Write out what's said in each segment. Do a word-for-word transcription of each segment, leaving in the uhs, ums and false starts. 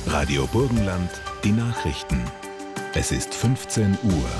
Radio Burgenland, die Nachrichten. Es ist fünfzehn Uhr.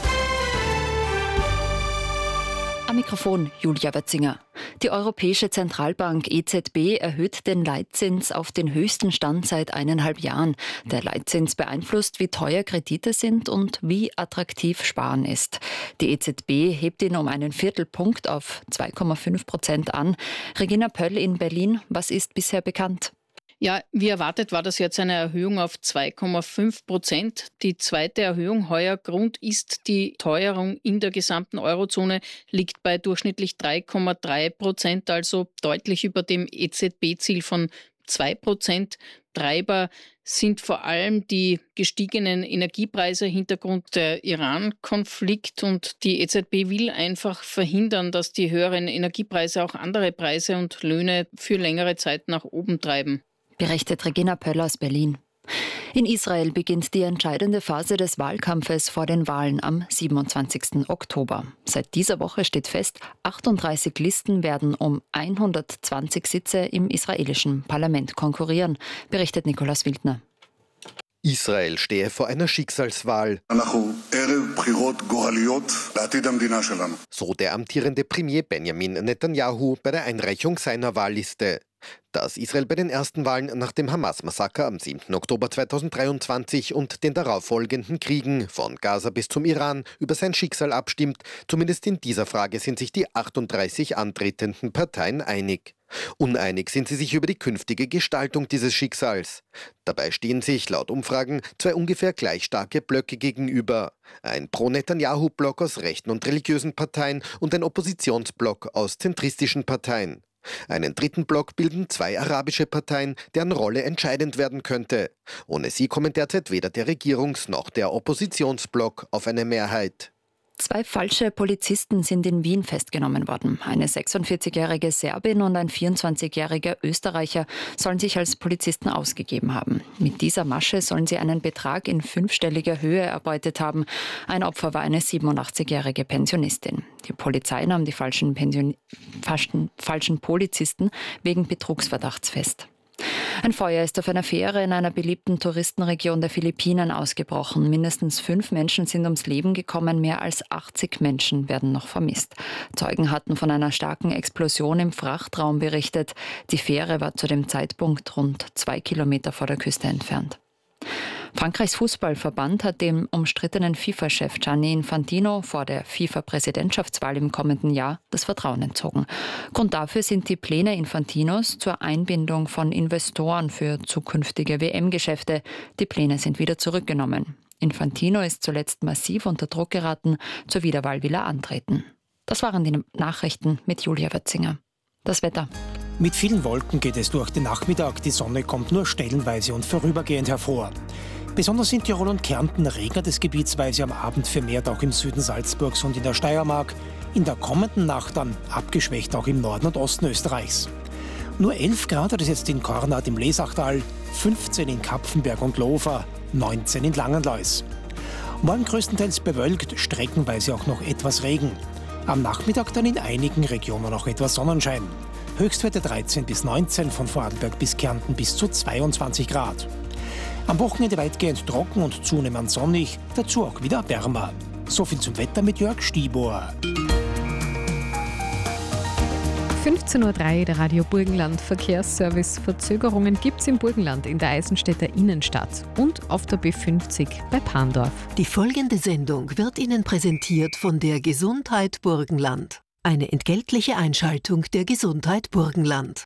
Am Mikrofon Julia Wetzinger. Die Europäische Zentralbank E Z B erhöht den Leitzins auf den höchsten Stand seit eineinhalb Jahren. Der Leitzins beeinflusst, wie teuer Kredite sind und wie attraktiv Sparen ist. Die E Z B hebt ihn um einen Viertelpunkt auf zwei Komma fünf Prozent an. Regina Pöll in Berlin, was ist bisher bekannt? Ja, wie erwartet war das jetzt eine Erhöhung auf zwei Komma fünf Prozent. Die zweite Erhöhung heuer. Grund ist, die Teuerung in der gesamten Eurozone liegt bei durchschnittlich drei Komma drei Prozent, also deutlich über dem E Z B-Ziel von zwei Prozent. Treiber sind vor allem die gestiegenen Energiepreise, Hintergrund der Iran-Konflikt, und die E Z B will einfach verhindern, dass die höheren Energiepreise auch andere Preise und Löhne für längere Zeit nach oben treiben. Berichtet Regina Pöll aus Berlin. In Israel beginnt die entscheidende Phase des Wahlkampfes vor den Wahlen am siebenundzwanzigsten Oktober. Seit dieser Woche steht fest, achtunddreißig Listen werden um hundertzwanzig Sitze im israelischen Parlament konkurrieren, berichtet Nikolaus Wildner. Israel stehe vor einer Schicksalswahl. So der amtierende Premier Benjamin Netanyahu bei der Einreichung seiner Wahlliste. Dass Israel bei den ersten Wahlen nach dem Hamas-Massaker am siebten Oktober zweitausenddreiundzwanzig und den darauffolgenden Kriegen von Gaza bis zum Iran über sein Schicksal abstimmt, zumindest in dieser Frage sind sich die achtunddreißig antretenden Parteien einig. Uneinig sind sie sich über die künftige Gestaltung dieses Schicksals. Dabei stehen sich laut Umfragen zwei ungefähr gleich starke Blöcke gegenüber. Ein Pro-Netanyahu-Block aus rechten und religiösen Parteien und ein Oppositionsblock aus zentristischen Parteien. Einen dritten Block bilden zwei arabische Parteien, deren Rolle entscheidend werden könnte. Ohne sie kommen derzeit weder der Regierungs- noch der Oppositionsblock auf eine Mehrheit. Zwei falsche Polizisten sind in Wien festgenommen worden. Eine sechsundvierzigjährige Serbin und ein vierundzwanzigjähriger Österreicher sollen sich als Polizisten ausgegeben haben. Mit dieser Masche sollen sie einen Betrag in fünfstelliger Höhe erbeutet haben. Ein Opfer war eine siebenundachtzigjährige Pensionistin. Die Polizei nahm die falschen, Pension- falschen, falschen Polizisten wegen Betrugsverdachts fest. Ein Feuer ist auf einer Fähre in einer beliebten Touristenregion der Philippinen ausgebrochen. Mindestens fünf Menschen sind ums Leben gekommen, mehr als achtzig Menschen werden noch vermisst. Zeugen hatten von einer starken Explosion im Frachtraum berichtet. Die Fähre war zu dem Zeitpunkt rund zwei Kilometer vor der Küste entfernt. Frankreichs Fußballverband hat dem umstrittenen FIFA-Chef Gianni Infantino vor der FIFA-Präsidentschaftswahl im kommenden Jahr das Vertrauen entzogen. Grund dafür sind die Pläne Infantinos zur Einbindung von Investoren für zukünftige W M-Geschäfte. Die Pläne sind wieder zurückgenommen. Infantino ist zuletzt massiv unter Druck geraten, zur Wiederwahl will er antreten. Das waren die Nachrichten mit Julia Wetzinger. Das Wetter. Mit vielen Wolken geht es durch den Nachmittag. Die Sonne kommt nur stellenweise und vorübergehend hervor. Besonders in Tirol und Kärnten regnet es gebietsweise am Abend vermehrt auch im Süden Salzburgs und in der Steiermark. In der kommenden Nacht dann abgeschwächt auch im Norden und Osten Österreichs. Nur elf Grad hat es jetzt in Kornat im Lesachtal, fünfzehn in Kapfenberg und Lofer, neunzehn in Langenlois. Morgen größtenteils bewölkt, streckenweise auch noch etwas Regen. Am Nachmittag dann in einigen Regionen noch etwas Sonnenschein. Höchstwerte dreizehn bis neunzehn, von Vorarlberg bis Kärnten bis zu zweiundzwanzig Grad. Am Wochenende weitgehend trocken und zunehmend sonnig, dazu auch wieder wärmer. Soviel zum Wetter mit Jörg Stieber. fünfzehn Uhr drei, der Radio Burgenland Verkehrsservice. Verzögerungen gibt es im Burgenland in der Eisenstädter Innenstadt und auf der B fünfzig bei Pandorf. Die folgende Sendung wird Ihnen präsentiert von der Gesundheit Burgenland. Eine entgeltliche Einschaltung der Gesundheit Burgenland.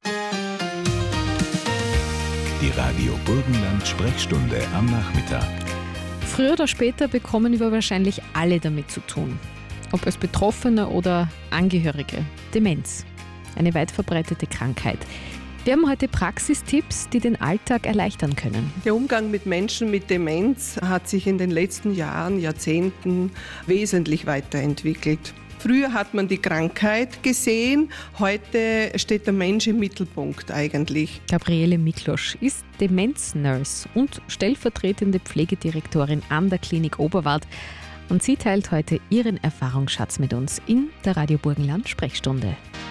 Die Radio Burgenland Sprechstunde am Nachmittag. Früher oder später bekommen wir wahrscheinlich alle damit zu tun. Ob als Betroffene oder Angehörige. Demenz. Eine weit verbreitete Krankheit. Wir haben heute Praxistipps, die den Alltag erleichtern können. Der Umgang mit Menschen mit Demenz hat sich in den letzten Jahren, Jahrzehnten wesentlich weiterentwickelt. Früher hat man die Krankheit gesehen, heute steht der Mensch im Mittelpunkt eigentlich. Gabriele Miklosch ist Demenznurse und stellvertretende Pflegedirektorin an der Klinik Oberwart. Und sie teilt heute ihren Erfahrungsschatz mit uns in der Radio Burgenland Sprechstunde.